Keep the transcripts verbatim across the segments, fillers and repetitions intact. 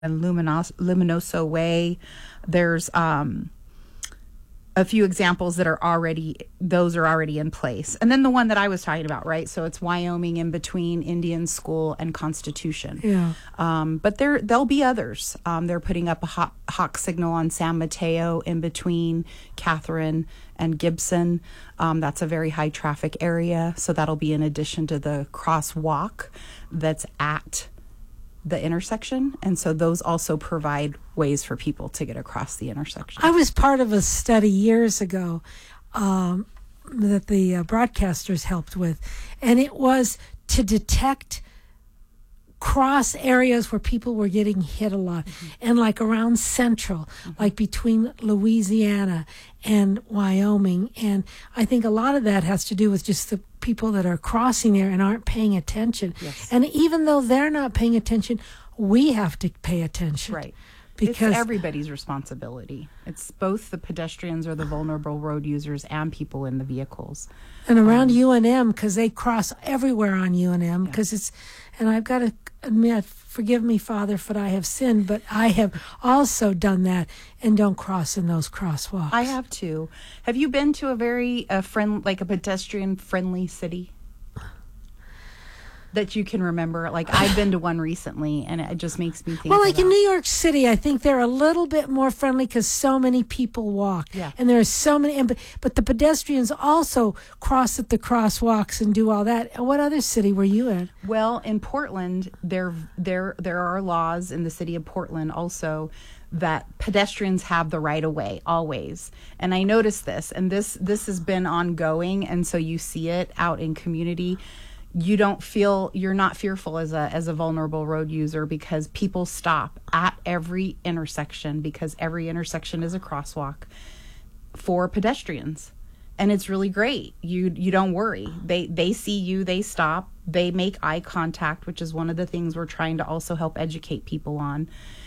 Luminos- Luminoso Way. There's um, a few examples that are already, those are already in place. And then the one that I was talking about, right? So it's Wyoming in between Indian School and Constitution. Yeah. Um, but there, there'll be others. Um, they're putting up a hawk, hawk signal on San Mateo in between Catherine and Gibson. Um, that's a very high traffic area. So that'll be in addition to the crosswalk that's at the intersection, and so those also provide ways for people to get across the intersection. I was part of a study years ago um, that the uh, broadcasters helped with, and it was to detect cross areas where people were getting hit a lot, mm-hmm. and like around Central, mm-hmm. like between Louisiana and Wyoming. And I think a lot of that has to do with just the people that are crossing there and aren't paying attention. Yes. And even though they're not paying attention, we have to pay attention. Right. Because it's everybody's responsibility. It's both the pedestrians or the vulnerable road users and people in the vehicles. And around um, U N M, because they cross everywhere on U N M, because yeah. it's, and I've got to admit, forgive me, Father, for I have sinned, but I have also done that and don't cross in those crosswalks. I have too. Have you been to a very uh, friend, like a pedestrian-friendly city that you can remember? Like, I've been to one recently, and it just makes me think. Well, like about, in New York City, I think they're a little bit more friendly because so many people walk. Yeah. And there are so many, and, but the pedestrians also cross at the crosswalks and do all that. What other city were you in? Well, in Portland, there there there are laws in the city of Portland also that pedestrians have the right of way always. And I noticed this, and this this has been ongoing, and so you see it out in community. You don't feel, you're not fearful as a as a vulnerable road user because people stop at every intersection, because every intersection is a crosswalk for pedestrians. And it's really great. You you don't worry. They they see you, they stop, they make eye contact, which is one of the things we're trying to also help educate people on.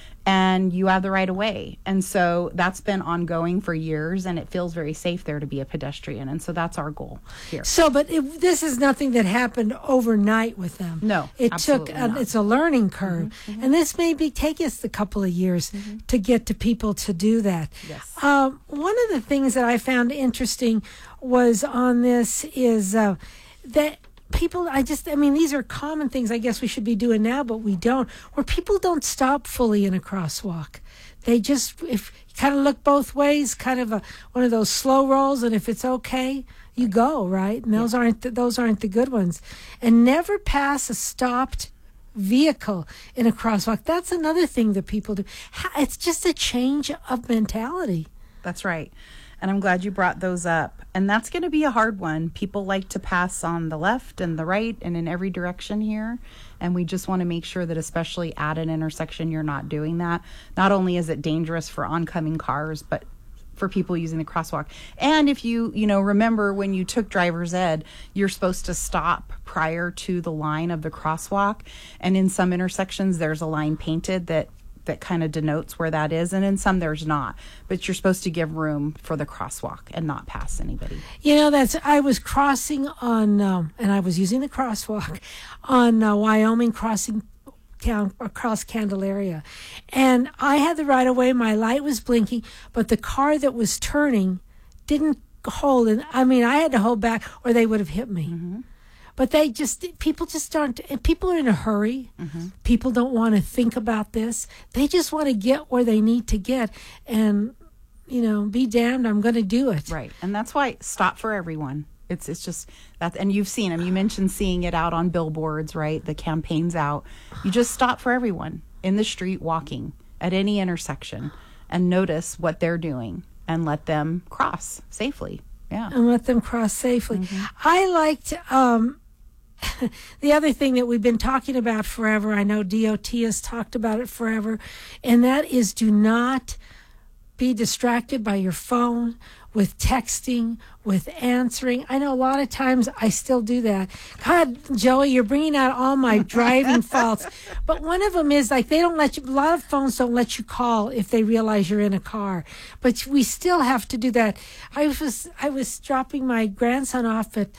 And you have the right of way. And so that's been ongoing for years, and it feels very safe there to be a pedestrian. And so that's our goal here. So, but it, this is nothing that happened overnight with them. No, it absolutely took, a, not. it's a learning curve. Mm-hmm, mm-hmm. And this may be take us a couple of years mm-hmm. to get to people to do that. Yes. Um, one of the things that I found interesting was on this is uh, that people, I just, I mean, these are common things I guess we should be doing now, but we don't, where people don't stop fully in a crosswalk. They just, if you kind of look both ways, kind of a, one of those slow rolls, and if it's okay, you go, right? And those yeah. aren't, the, those aren't the good ones. And never pass a stopped vehicle in a crosswalk. That's another thing that people do. It's just a change of mentality. That's right. And I'm glad you brought those up. And that's going to be a hard one. People like to pass on the left and the right and in every direction here. And we just want to make sure that especially at an intersection, you're not doing that. Not only is it dangerous for oncoming cars, but for people using the crosswalk. And if you, you know, remember when you took driver's ed, you're supposed to stop prior to the line of the crosswalk. And in some intersections, there's a line painted that that kind of denotes where that is, and in some there's not, but you're supposed to give room for the crosswalk and not pass anybody. You know, that's, I was crossing on, um, and I was using the crosswalk on uh, Wyoming, crossing down across Candelaria, and I had the right of way, my light was blinking, but the car that was turning didn't hold, and I mean, I had to hold back or they would have hit me. Mm-hmm. But they just, people just aren't, and people are in a hurry. Mm-hmm. People don't want to think about this. They just want to get where they need to get. And, you know, be damned, I'm going to do it. Right. And that's why stop for everyone. It's it's just that, and you've seen them. You mentioned seeing it out on billboards, right? The campaign's out. You just stop for everyone in the street walking at any intersection and notice what they're doing and let them cross safely. Yeah. And let them cross safely. Mm-hmm. I liked, um, the other thing that we've been talking about forever, I know D O T has talked about it forever, and that is do not be distracted by your phone with texting, with answering. I know a lot of times I still do that. God, Joey, you're bringing out all my driving faults. But one of them is like they don't let you, a lot of phones don't let you call if they realize you're in a car. But we still have to do that. I was I was dropping my grandson off at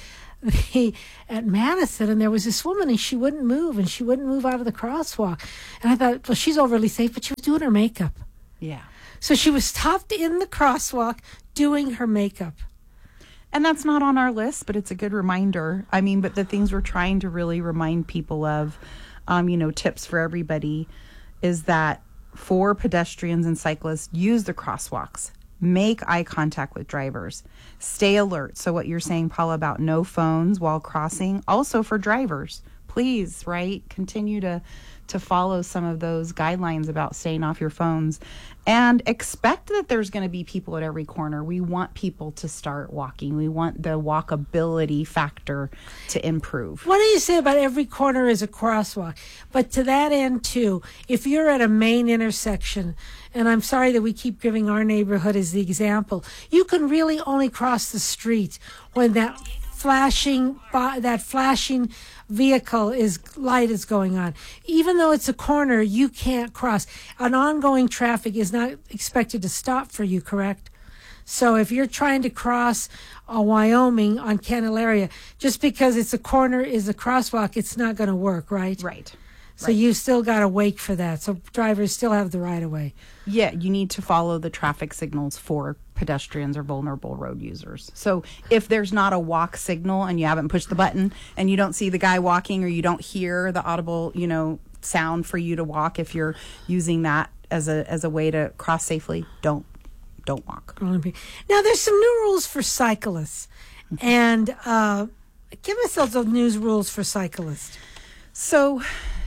the, at Madison, and there was this woman, and she wouldn't move, and she wouldn't move out of the crosswalk. And I thought, well, she's overly safe, but she was doing her makeup. Yeah. So she was stopped in the crosswalk doing her makeup. And that's not on our list, but it's a good reminder. I mean, but the things we're trying to really remind people of, um, you know, tips for everybody is that for pedestrians and cyclists, use the crosswalks. Make eye contact with drivers. Stay alert. So what you're saying, Paula, about no phones while crossing, also for drivers. Please, right? Continue to to follow some of those guidelines about staying off your phones, and expect that there's going to be people at every corner. We want people to start walking. We want the walkability factor to improve. What do you say about every corner is a crosswalk? But to that end, too, if you're at a main intersection, and I'm sorry that we keep giving our neighborhood as the example, you can really only cross the street when that flashing that flashing vehicle is light is going on. Even though it's a corner, you can't cross. An ongoing traffic is not expected to stop for you, correct? So if you're trying to cross uh, Wyoming on Candelaria, just because it's a corner is a crosswalk, it's not going to work, right? Right. So right. you still got to wait for that. So drivers still have the right of way. Yeah, you need to follow the traffic signals for pedestrians or vulnerable road users. So if there's not a walk signal and you haven't pushed the button and you don't see the guy walking, or you don't hear the audible, you know, sound for you to walk, if you're using that as a as a way to cross safely, don't don't walk. Now there's some new rules for cyclists, and uh, give us those new rules for cyclists. So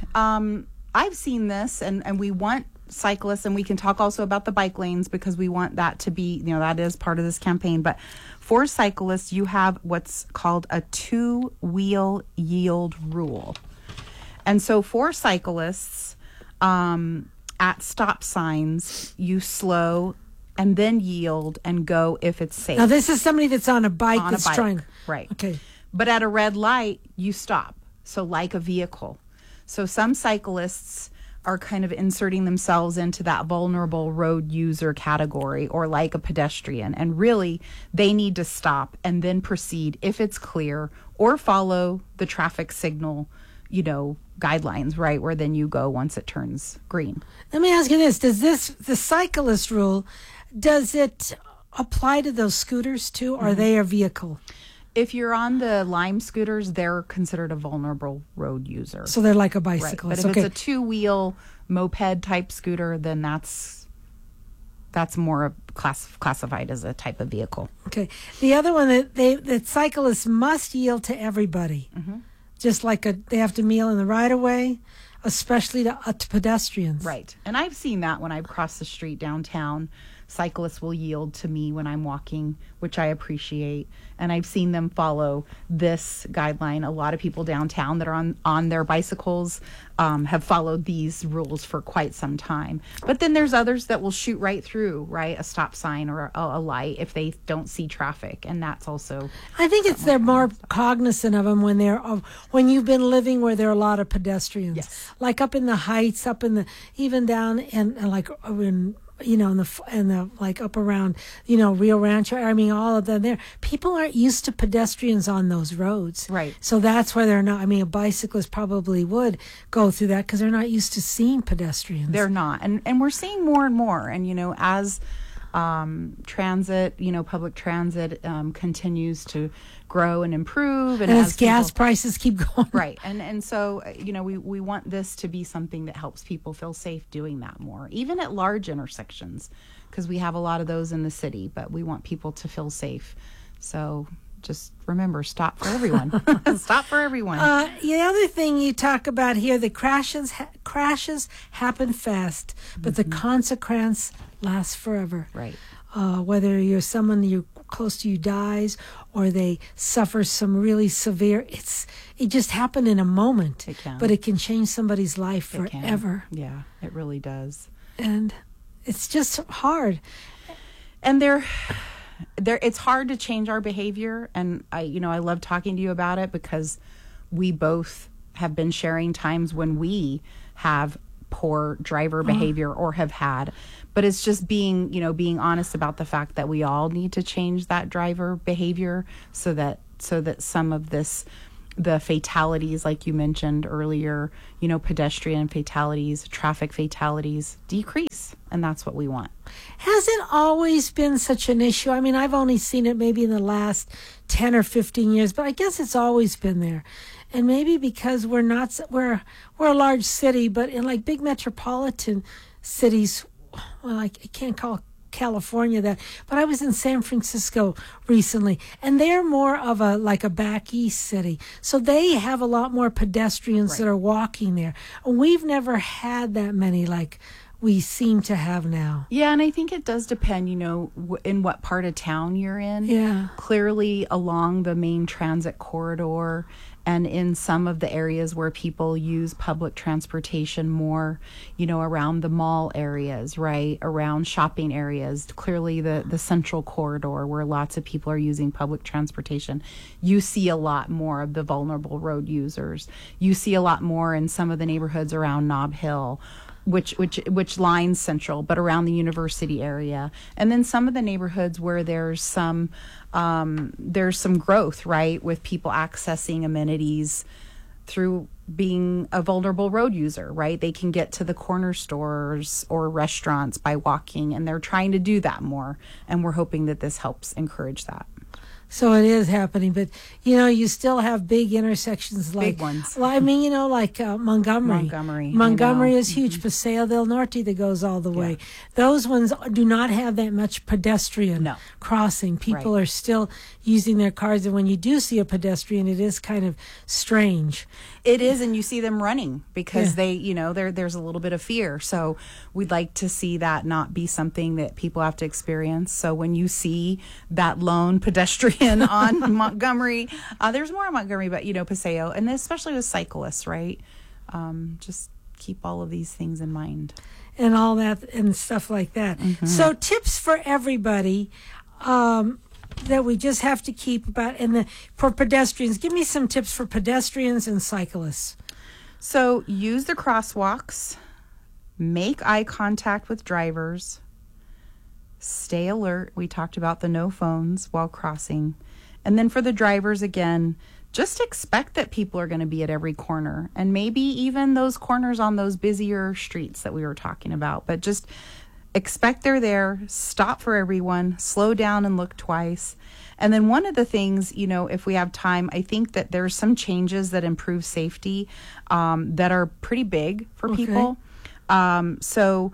um, I've seen this, and, and we want cyclists, and we can talk also about the bike lanes, because we want that to be, you know, that is part of this campaign. But for cyclists, you have what's called a two-wheel yield rule. And so for cyclists, um, at stop signs, you slow and then yield and go if it's safe. Now, this is somebody that's on a bike on that's a bike, trying. right. Okay. But at a red light, you stop. So like a vehicle. So some cyclists are kind of inserting themselves into that vulnerable road user category, or like a pedestrian. And really, they need to stop and then proceed if it's clear, or follow the traffic signal, you know, guidelines, right? Where then you go once it turns green. Let me ask you this. Does this, the cyclist rule, does it apply to those scooters too? Or mm-hmm. are they a vehicle? If you're on the Lime scooters, they're considered a vulnerable road user. So they're like a bicycle. Right. But if okay. it's a two-wheel moped type scooter, then that's that's more class, classified as a type of vehicle. Okay. The other one, that they that cyclists must yield to everybody, mm-hmm. just like a they have to kneel in the right of way, especially to, uh, to pedestrians. Right. And I've seen that when I've crossed the street downtown. Cyclists will yield to me when I'm walking, which I appreciate. And I've seen them follow this guideline. A lot of people downtown that are on, on their bicycles um, have followed these rules for quite some time. But then there's others that will shoot right through, right, a stop sign or a, a light if they don't see traffic. And that's also... I think it's they're more cognizant of them when they're uh, when you've been living where there are a lot of pedestrians. Yes. Like up in the heights, up in the... Even down and, and like in... you know, in the, in the, like up around, you know, Rio Rancho, I mean, all of them there. People aren't used to pedestrians on those roads. Right. So that's why they're not, I mean, a bicyclist probably would go through that because they're not used to seeing pedestrians. They're not. And, and we're seeing more and more. And, you know, as um, transit, you know, public transit um, continues to grow and improve. And, and as as gas people, prices keep going. Right. And and so, you know, we, we want this to be something that helps people feel safe doing that more, even at large intersections, because we have a lot of those in the city, but we want people to feel safe. So just remember, stop for everyone. Stop for everyone. Uh, the other thing you talk about here, the crashes ha- crashes happen fast, but mm-hmm. the consequence lasts forever. Right. Uh, whether you're someone you close to you dies or they suffer some really severe, it's it just happened in a moment. It can. But it can change somebody's life It forever. Can. Yeah, it really does. And it's just hard. And there, there, it's hard to change our behavior. And I, you know, I love talking to you about it because we both have been sharing times when we have poor driver behavior or have had. But it's just being, you know, being honest about the fact that we all need to change that driver behavior so that so that some of this, the fatalities, like you mentioned earlier, you know, pedestrian fatalities, traffic fatalities decrease. And that's what we want. Has it always been such an issue? I mean, I've only seen it maybe in the last ten or fifteen years, but I guess it's always been there. And maybe because we're not, we're, we're a large city, but in like big metropolitan cities, well, I, I can't call California that, but I was in San Francisco recently, and they're more of a like a back east city, so they have a lot more pedestrians Right. that are walking there. And we've never had that many like we seem to have now. Yeah, and I think it does depend, you know, w- in what part of town you're in. Yeah. Clearly along the main transit corridor and in some of the areas where people use public transportation more, you know, around the mall areas, right? Around shopping areas, clearly the, the central corridor where lots of people are using public transportation, you see a lot more of the vulnerable road users. You see a lot more in some of the neighborhoods around Nob Hill, which which which lines Central, but around the university area, and then some of the neighborhoods where there's some um, there's some growth, right, with people accessing amenities through being a vulnerable road user, right? They can get to the corner stores or restaurants by walking, and they're trying to do that more, and we're hoping that this helps encourage that. So it is happening, but you know, you still have big intersections like, Big ones. well, I mean, you know, like uh, Montgomery. Montgomery, I Montgomery know. is huge. Paseo del Norte that goes all the way. Yeah. Those ones do not have that much pedestrian No. crossing. People Right. are still using their cars, and when you do see a pedestrian, it is kind of strange. It is, and you see them running because Yeah. they, you know, there there's a little bit of fear. So we'd like to see that not be something that people have to experience. So when you see that lone pedestrian on Montgomery, uh, there's more on Montgomery, but you know, Paseo, and especially with cyclists, right? Um, just keep all of these things in mind. And all that and stuff like that. So tips for everybody um, that we just have to keep about, and the for pedestrians. Give me some tips for pedestrians and cyclists. So use the crosswalks, make eye contact with drivers, stay alert. We talked about the no phones while crossing. And then for the drivers, again, just expect that people are going to be at every corner, and maybe even those corners on those busier streets that we were talking about. But just expect they're there, stop for everyone, slow down and look twice. And then one of the things, you know, if we have time, I think that there's some changes that improve safety um, that are pretty big for Okay. people. Um, so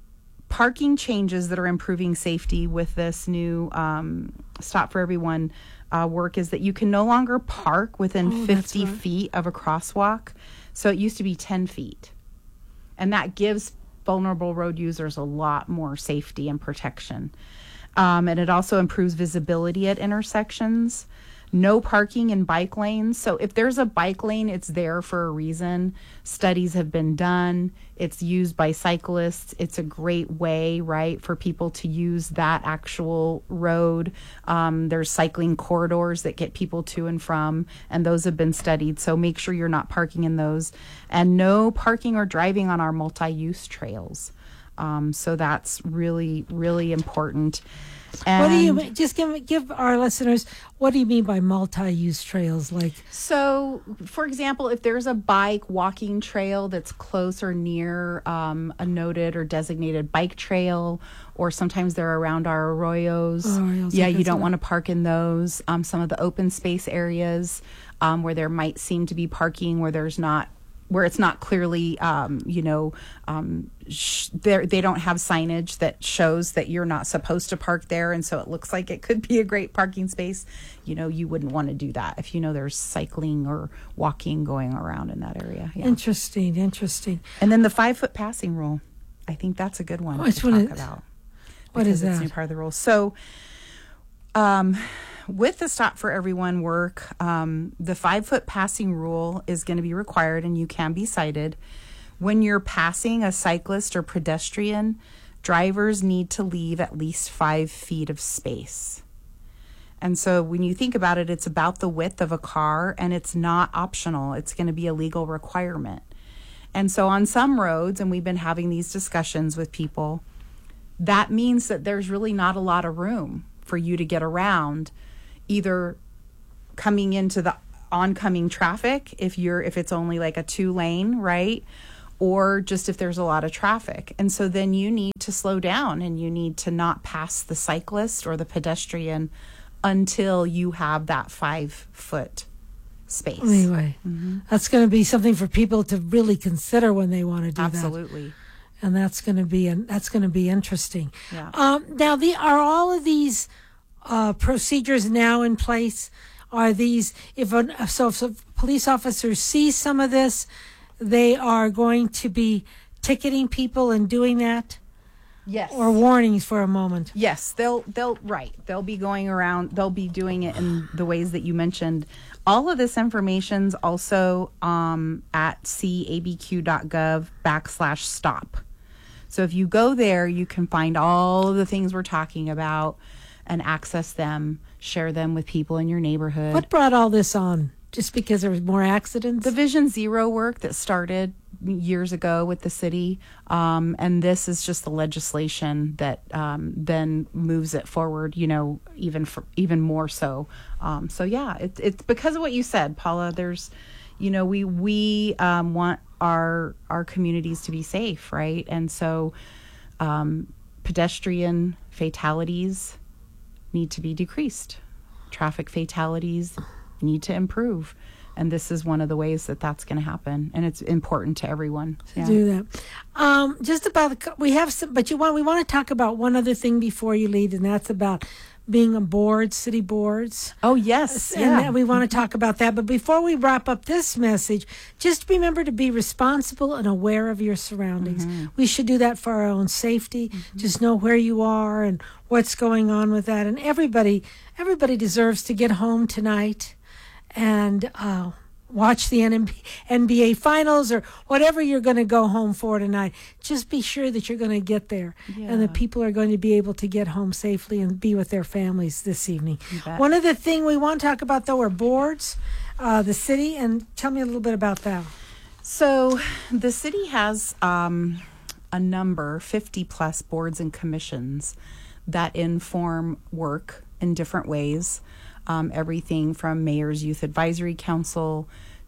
parking changes that are improving safety with this new um, Stop for Everyone uh, work is that you can no longer park within Oh, that's fifty right. feet of a crosswalk. So it used to be ten feet. And that gives vulnerable road users a lot more safety and protection. Um, and it also improves visibility at intersections. No parking in bike lanes. So if there's a bike lane, it's there for a reason. Studies have been done. It's used by cyclists. It's a great way, right, for people to use that actual road. Um, there's cycling corridors that get people to and from, and those have been studied. So make sure you're not parking in those. And no parking or driving on our multi-use trails. Um, so that's really, really important. And What do you just give give our listeners? What do you mean by multi-use trails? Like, So, for example, if there's a bike walking trail that's close or near um, a noted or designated bike trail, or sometimes they're around our arroyos. Arroyos, yeah, okay, you don't so- want to park in those. Um, some of the open space areas um, where there might seem to be parking where there's not, where it's not clearly, um, you know, um, sh- they they don't have signage that shows that you're not supposed to park there, and so it looks like it could be a great parking space. You know, you wouldn't want to do that if you know there's cycling or walking going around in that area. Yeah. interesting, interesting. And then the five foot passing rule, I think that's a good one Which to one talk is- about. what is because it's that? new part of the rules. So, um, with the Stop for Everyone work, um, the five foot passing rule is going to be required, and you can be cited. When you're passing a cyclist or pedestrian, drivers need to leave at least five feet of space. And so when you think about it, it's about the width of a car, and it's not optional. It's going to be a legal requirement. And so on some roads, and we've been having these discussions with people, that means that there's really not a lot of room for you to get around, either coming into the oncoming traffic, if you're if it's only like a two lane, right? Or just if there's a lot of traffic. And so then you need to slow down and you need to not pass the cyclist or the pedestrian until you have that five foot space. Anyway, Mm-hmm. that's going to be something for people to really consider when they want to do that. Absolutely. And that's going to be and that's going to be interesting. Yeah. Um, now, the are all of these uh, procedures now in place? Are these if an, so if a police officer sees some of this, they are going to be ticketing people and doing that? Yes. Or warnings for a moment? Yes, they'll they'll right. They'll be going around. They'll be doing it in the ways that you mentioned. All of this information's also um, at cabq.gov backslash stop. So if you go there, you can find all of the things we're talking about and access them, share them with people in your neighborhood. What brought all this on? Just because there was more accidents? The Vision Zero work that started years ago with the city, um, and this is just the legislation that um, then moves it forward, you know, even for, even more so. Um, so yeah, it, it's because of what you said, Paula. There's, you know, we we um, want our our communities to be safe, right? And so um, pedestrian fatalities need to be decreased. Traffic fatalities need to improve, and this is one of the ways that that's going to happen, and it's important to everyone to yeah. do that. Um, just about the, we have some, but you want we want to talk about one other thing before you leave, and that's about being on boards, city boards. Oh yes, And yeah. that we want to talk about that. But before we wrap up this message, just remember to be responsible and aware of your surroundings. Mm-hmm. We should do that for our own safety. Mm-hmm. Just know where you are and what's going on with that. And everybody, everybody deserves to get home tonight and uh, watch the N B A finals or whatever you're going to go home for tonight. Just be sure that you're going to get there Yeah. and that people are going to be able to get home safely and be with their families this evening. You bet. One other thing we want to talk about, though, are boards, uh, the city, and tell me a little bit about that. So the city has um, a number, fifty plus boards and commissions that inform work in different ways. Um, everything from Mayor's Youth Advisory Council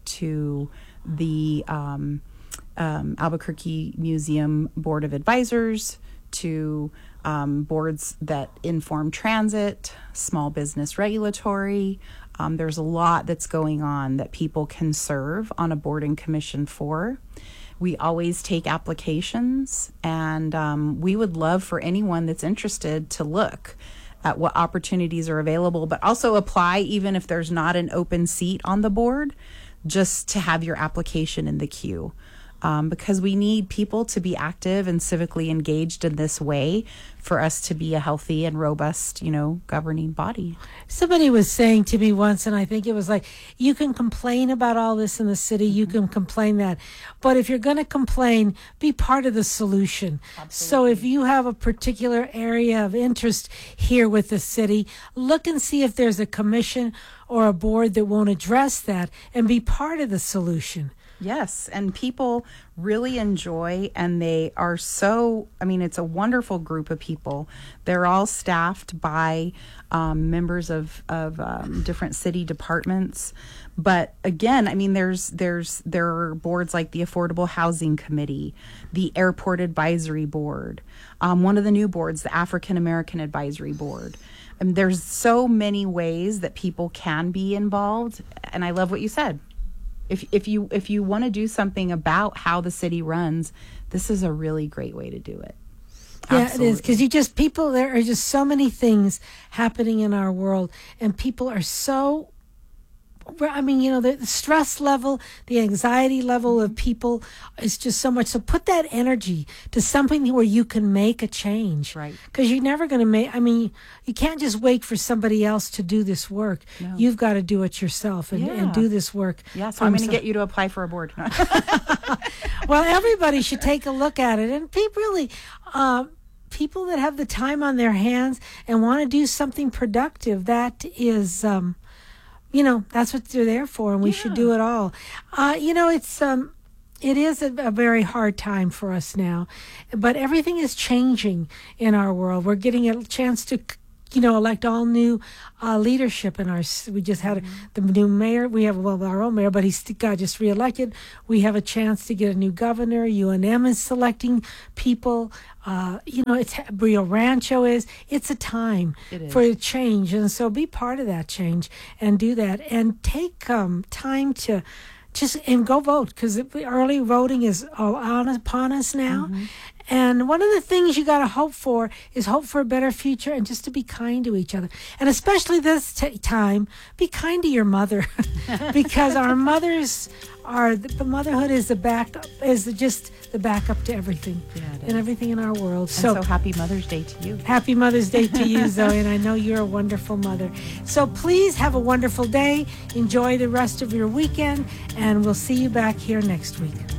to the um, um, Albuquerque Museum Board of Advisors to um, boards that inform transit, small business regulatory. Um, there's a lot that's going on that people can serve on a board and commission for. We always take applications, and um, we would love for anyone that's interested to look at what opportunities are available, but also apply even if there's not an open seat on the board, just to have your application in the queue. Um, because we need people to be active and civically engaged in this way for us to be a healthy and robust, you know, governing body. Somebody was saying to me once, and I think it was like, you can complain about all this in the city, you can complain that, but if you're going to complain, be part of the solution. Absolutely. So if you have a particular area of interest here with the city, look and see if there's a commission or a board that won't address that and be part of the solution. Yes, and people really enjoy, and they are so, I mean, it's a wonderful group of people. They're all staffed by um, members of, of um, different city departments. But again, I mean, there's there's there are boards like the Affordable Housing Committee, the Airport Advisory Board, um, one of the new boards, the African American Advisory Board. And there's so many ways that people can be involved, and I love what you said. If if you if you want to do something about how the city runs, this is a really great way to do it. Yeah, Absolutely. it is, because you just people there are just so many things happening in our world, and people are so. I mean, you know, the, the stress level, the anxiety level of people is just so much. So put that energy to something where you can make a change. Right. Because you're never going to make, I mean, you can't just wait for somebody else to do this work. No. You've got to do it yourself and, Yeah. and do this work. Yeah, so from I'm going to some- get you to apply for a board. Well, everybody should take a look at it. And people really, uh, people that have the time on their hands and want to do something productive, that is, um, you know, that's what they're there for, and we Yeah. should do it all. Uh, you know, it's um, it is a, a very hard time for us now, but everything is changing in our world. We're getting a chance to you know, elect all new uh, leadership in our. We just had mm-hmm. the new mayor. We have well our own mayor, but he got just reelected. We have a chance to get a new governor. U N M is selecting people. Uh, you know, it's Rio Rancho is. It's a time for a change, and so be part of that change and do that, and take um, time to just and go vote, because early voting is all on upon us now. Mm-hmm. And one of the things you got to hope for is hope for a better future, and just to be kind to each other. And especially this t- time, be kind to your mother, because our mothers are, the motherhood is the back, is the, just the backup to everything, yeah, and everything in our world. And so, so happy Mother's Day to you. Happy Mother's Day to you, Zoe, and I know you're a wonderful mother. So please have a wonderful day. Enjoy the rest of your weekend, and we'll see you back here next week.